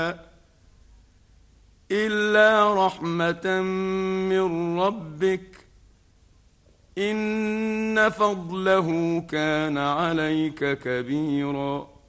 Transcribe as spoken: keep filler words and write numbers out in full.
إلا رحمة من ربك إن فضله كان عليك كبيرا